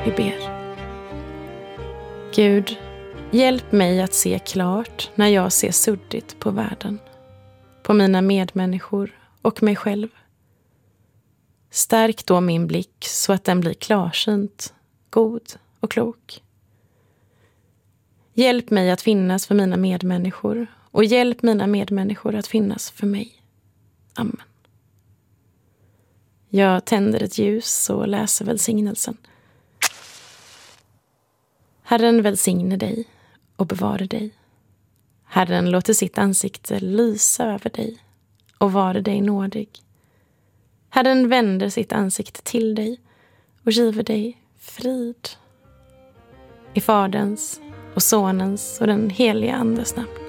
Vi ber. Gud, hjälp mig att se klart när jag ser suddigt på världen, på mina medmänniskor och mig själv. Stärk då min blick så att den blir klarsynt, god och klok. Hjälp mig att finnas för mina medmänniskor och hjälp mina medmänniskor att finnas för mig. Amen. Jag tänder ett ljus och läser välsignelsen. Herren välsigne dig och bevare dig. Herren låter sitt ansikte lysa över dig och vare dig nådig. Herren vänder sitt ansikte till dig och giver dig frid. I Faderns och Sonens och den heliga Andes namn.